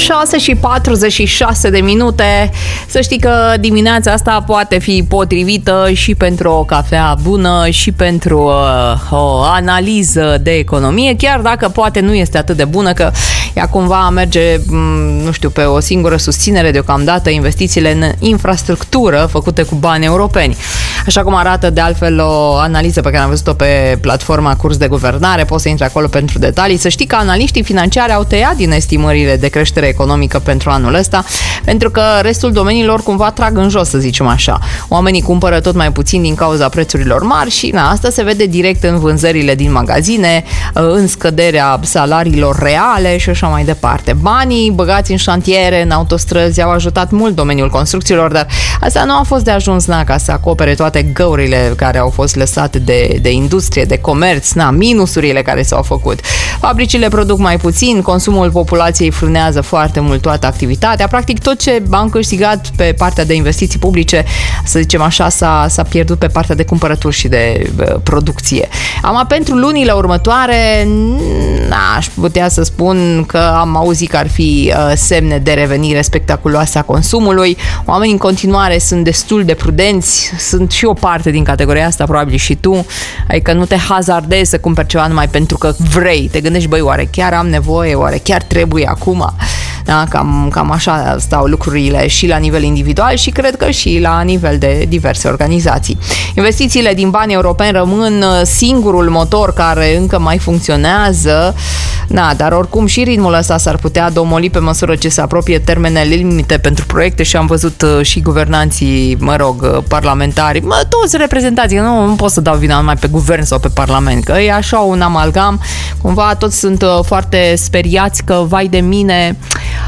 6:46. Să știi că dimineața asta poate fi potrivită și pentru o cafea bună și pentru o analiză de economie, chiar dacă poate nu este atât de bună, că ea cumva merge, nu știu, pe o singură susținere deocamdată, investițiile în infrastructură făcute cu bani europeni. Așa cum arată de altfel o analiză pe care am văzut-o pe platforma Curs de Guvernare, poți să intri acolo pentru detalii. Să știi că analiștii financiari au tăiat din estimările de creștere economică pentru anul ăsta, pentru că restul domeniilor cumva trag în jos, să zicem așa. Oamenii cumpără tot mai puțin din cauza prețurilor mari și asta se vede direct în vânzările din magazine, în scăderea salariilor reale și așa mai departe. Banii băgați în șantiere, în autostrăzi au ajutat mult domeniul construcțiilor, dar asta nu a fost de ajuns ca să acopere toate găurile care au fost lăsate de industrie, de comerț, minusurile care s-au făcut. Fabricile produc mai puțin, consumul populației frânează foarte mult toată activitatea. Practic tot ce am câștigat pe partea de investiții publice, să zicem așa, s-a pierdut pe partea de cumpărături și de producție. Pentru lunile următoare aș putea să spun că am auzit că ar fi semne de revenire spectaculoase a consumului. Oamenii în continuare sunt destul de prudenți, sunt și o parte din categoria asta, probabil și tu, adică nu te hazardezi să cumperi ceva numai pentru că vrei. Te gândești, băi, oare chiar am nevoie, oare chiar trebuie acum? Da, cam așa stau lucrurile și la nivel individual și cred că și la nivel de diverse organizații. Investițiile din bani europeni rămân singurul motor care încă mai funcționează, dar oricum și ritmul ăsta s-ar putea domoli pe măsură ce se apropie termenele limite pentru proiecte și am văzut și guvernanții, parlamentari, toți reprezentanții, nu pot să dau vina numai pe guvern sau pe parlament, că e așa un amalgam, cumva toți sunt foarte speriați că, vai de mine,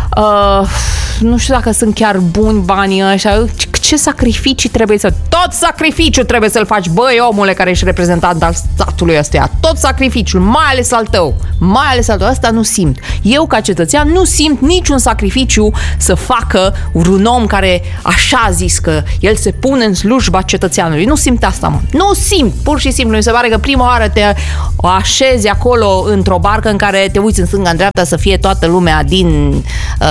nu știu dacă sunt chiar buni banii ăștia, ce sacrificii trebuie tot sacrificiul trebuie să-l faci, băi, omule care ești reprezentant al statului ăsta, tot sacrificiul, mai ales al tău, ăsta nu simt. Eu ca cetățean nu simt niciun sacrificiu să facă un om care așa a zis că el se pune în slujba cetățeanului. Nu simt asta, nu simt, pur și simplu. Mi se pare că prima oară te așezi acolo într-o barcă în care te uiți în stânga, în dreapta, să fie toată lumea din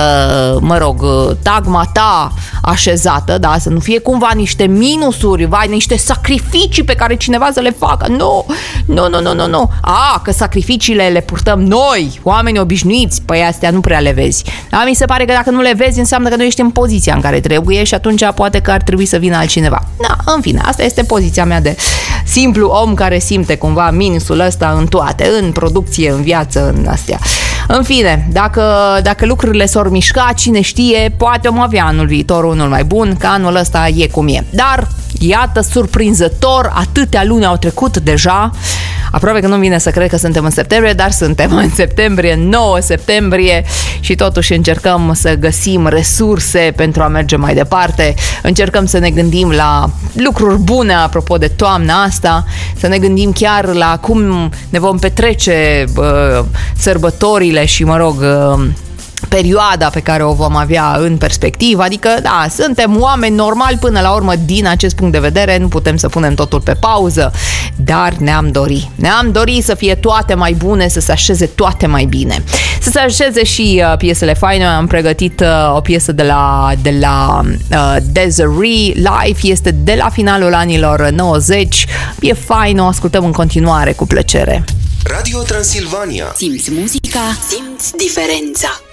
tagma ta așezată, da, să nu fie cumva niște minusuri, niște sacrificii pe care cineva să le facă. Nu. Că sacrificiile le purtăm noi, oameni obișnuiți, păi astea nu prea le vezi. Da, mi se pare că dacă nu le vezi, înseamnă că nu ești în poziția în care trebuie și atunci poate că ar trebui să vină altcineva. În fine, asta este poziția mea de simplu om care simte cumva minusul ăsta în toate, în producție, în viață, în astea. În fine, dacă lucrurile s-or mișca, cine știe, poate om avea anul viitor unul mai bun, că anul ăsta e cum e. Dar, iată, surprinzător, atâtea luni au trecut deja. Aproape că nu vine să cred că suntem în septembrie, dar suntem în septembrie, 9 septembrie, și totuși încercăm să găsim resurse pentru a merge mai departe. Încercăm să ne gândim la lucruri bune apropo de toamna asta, să ne gândim chiar la cum ne vom petrece sărbătorile și, perioada pe care o vom avea în perspectivă, adică, da, suntem oameni normali până la urmă din acest punct de vedere, nu putem să punem totul pe pauză, dar ne-am dorit să fie toate mai bune, să se așeze toate mai bine. Să se așeze și piesele faine. Am pregătit o piesă de la Desiree, Life, este de la finalul anilor 90, e fain, o ascultăm în continuare cu plăcere. Radio Transilvania. Simți muzica, simți diferența.